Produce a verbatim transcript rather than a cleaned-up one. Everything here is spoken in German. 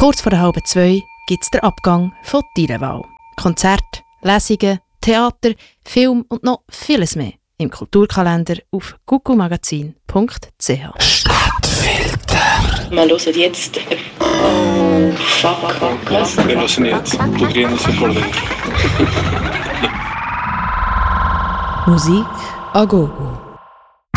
Kurz vor der halben zwei gibt es den Abgang von deiner Wahl. Konzerte, Lesungen, Theater, Film und noch vieles mehr im Kulturkalender auf gucumagazin punkt c h. Stadtfilter. Wir hören jetzt... Oh, fuck, fuck, was? Wir hören jetzt Blutgränische Vorlage. Musik a gogo.